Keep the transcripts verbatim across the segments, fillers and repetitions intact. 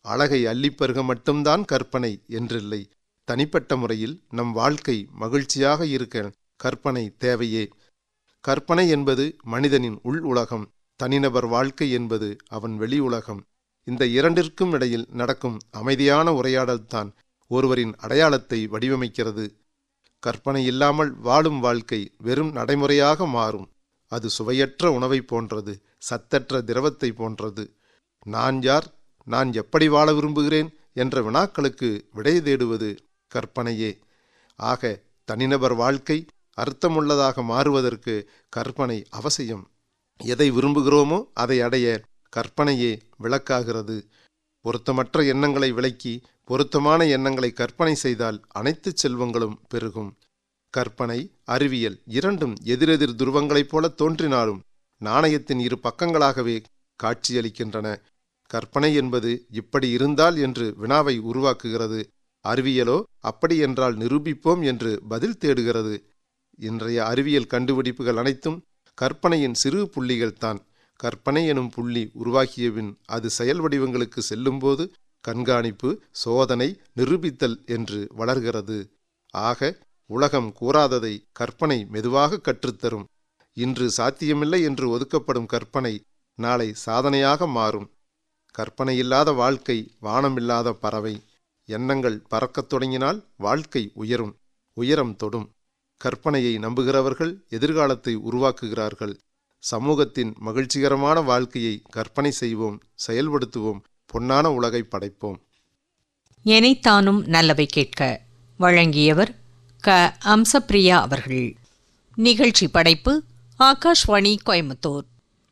அழகை அள்ளிப்பருக மட்டும்தான் கற்பனை என்றில்லை. தனிப்பட்ட முறையில் நம் வாழ்க்கை மகிழ்ச்சியாக இருக்க கற்பனை தேவையே. கற்பனை என்பது மனிதனின் உள் உலகம், தனிநபர் வாழ்க்கை என்பது அவன் வெளி உலகம். இந்த இரண்டிற்கும் இடையில் நடக்கும் அமைதியான உரையாடல்தான் ஒருவரின் அடையாளத்தை வடிவமைக்கிறது. கற்பனை இல்லாமல் வாழும் வாழ்க்கை வெறும் நடைமுறையாக மாறும். அது சுவையற்ற உணவை போன்றது, சத்தற்ற திரவத்தை போன்றது. நான் யார், நான் எப்படி வாழ விரும்புகிறேன் என்ற வினாக்களுக்கு விடை தேடுவது கற்பனையே. ஆக தனிநபர் வாழ்க்கை அர்த்தமுள்ளதாக மாறுவதற்கு கற்பனை அவசியம். எதை விரும்புகிறோமோ அதை அடைய கற்பனையே விளக்காகிறது. பொருத்தமற்ற எண்ணங்களை விளக்கி பொருத்தமான எண்ணங்களை கற்பனை செய்தால் அனைத்து செல்வங்களும் பெருகும். கற்பனை, அறிவியல் இரண்டும் எதிரெதிர் துருவங்களைப் போல தோன்றினாலும் நாணயத்தின் இரு பக்கங்களாகவே காட்சியளிக்கின்றன. கற்பனை என்பது இப்படி இருந்தால் என்று வினாவை உருவாக்குகிறது. அறிவியலோ அப்படி என்றால் நிரூபிப்போம் என்று பதில் தேடுகிறது. இன்றைய அறிவியல் கண்டுபிடிப்புகள் அனைத்தும் கற்பனையின் சிறு புள்ளிகள்தான். கற்பனை எனும் புள்ளி உருவாக்கியபின் அது செயல் வடிவங்களுக்கு செல்லும்போது கண்காணிப்பு, சோதனை, நிரூபித்தல் என்று வளர்கிறது. ஆக உலகம் கூறாததை கற்பனை மெதுவாக கற்றுத்தரும். இன்று சாத்தியமில்லை என்று ஒதுக்கப்படும் கற்பனை நாளை சாதனையாக மாறும். கற்பனையில்லாத வாழ்க்கை வானமில்லாத பறவை. எண்ணங்கள் பறக்கத் தொடங்கினால் வாழ்க்கை உயரும், உயரம் தொடும். கற்பனையை நம்புகிறவர்கள் எதிர்காலத்தை உருவாக்குகிறார்கள். சமூகத்தின் மகிழ்ச்சிகரமான வாழ்க்கையை கற்பனை செய்வோம், செயல்படுத்துவோம், பொன்னான உலகை படைப்போம். எனைத்தானும் நல்லவை கேட்க வழங்கியவர் க அம்சப்பிரியா அவர்கள். நிகழ்ச்சி படைப்பு ஆகாஷ்வாணி கோயம்புத்தூர்.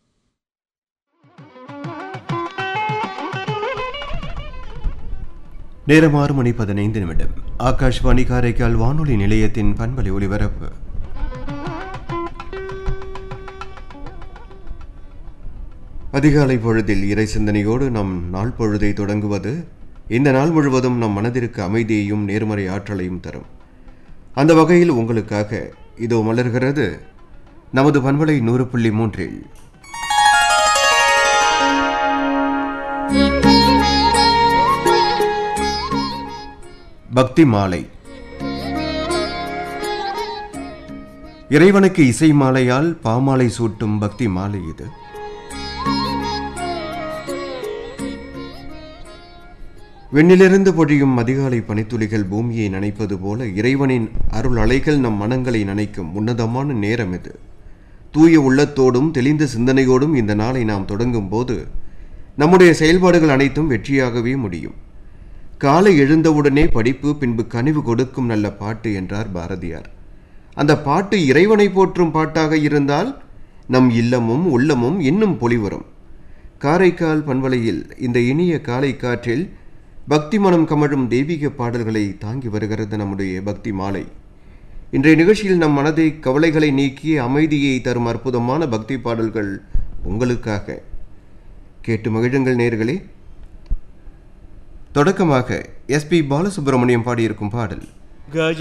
நேரம் ஆறு மணி பதினைந்து நிமிடம். ஆகாஷ்வாணி காரைக்கால் வானொலி நிலையத்தின் பண்பலை ஒலிபரப்பு. அதிகாலை பொழுதில் இறை சிந்தனையோடு நம் நாள் பொழுதை தொடங்குவது இந்த நாள் முழுவதும் நம் மனதிற்கு அமைதியையும் நேர்மறை ஆற்றலையும் தரும். அந்த வகையில் உங்களுக்காக இதோ மலர்கிறது நமது பண்பலை நூறு புள்ளி மூன்றில் பக்தி மாலை. இறைவனுக்கு இசை மாலையால் பாமாலை சூட்டும் பக்தி மாலை இது. விண்ணிலிருந்து பொழியும் அதிகாலை பனித்துளிகள் பூமியை நனைப்பது போல இறைவனின் அருள் அலைகள் நம் மனங்களை நனைக்கும் உன்னதமான நேரம் இது. தூய உள்ளத்தோடும் தெளிந்த சிந்தனையோடும் இந்த நாளை நாம் தொடங்கும் போது நம்முடைய செயல்பாடுகள் அனைத்தும் வெற்றியாகவே முடியும். காலை எழுந்தவுடனே படிப்பு, பின்பு கனிவு கொடுக்கும் நல்ல பாட்டு என்றார் பாரதியார். அந்த பாட்டு இறைவனை போற்றும் பாட்டாக இருந்தால் நம் இல்லமும் உள்ளமும் இன்னும் பொலிவரும். காரைக்கால் பண்பலையில் இந்த இனிய காலை காற்றில் பக்தி மனம் கமழும் தெய்வீக பாடல்களை தாங்கி வருகிறது நம்முடைய பக்தி மாலை. இன்றைய நிகழ்ச்சியில் நம் மனதை கவலைகளை நீக்கி அமைதியை தரும் அற்புதமான பக்தி பாடல்கள் உங்களுக்காக. கேட்டு மகிழுங்கள் நேயர்களே. தொடக்கமாக எஸ் பி பாலசுப்ரமணியம் பாடியிருக்கும் பாடல்